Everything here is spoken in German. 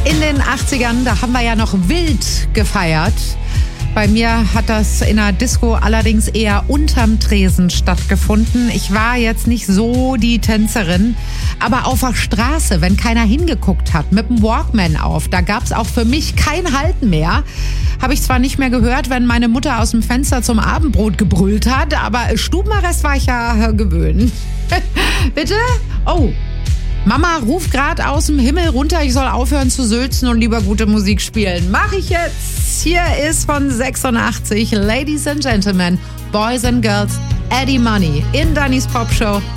In den 80ern, da haben wir ja noch wild gefeiert. Bei mir hat das in einer Disco allerdings eher unterm Tresen stattgefunden. Ich war jetzt nicht so die Tänzerin, aber auf der Straße, wenn keiner hingeguckt hat, mit dem Walkman auf, da gab's auch für mich kein Halten mehr. Habe ich zwar nicht mehr gehört, wenn meine Mutter aus dem Fenster zum Abendbrot gebrüllt hat, aber Stubenarrest war ich ja gewöhnt. Bitte? Oh. Mama ruft gerade aus dem Himmel runter, ich soll aufhören zu sülzen und lieber gute Musik spielen. Mach ich jetzt. Hier ist von 86, Ladies and Gentlemen, Boys and Girls, Eddie Money in Dannys Popshow